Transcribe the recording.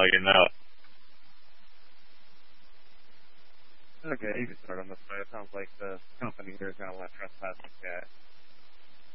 let you know. Okay, you can start on this way. It sounds like the company here is going to let trespassing get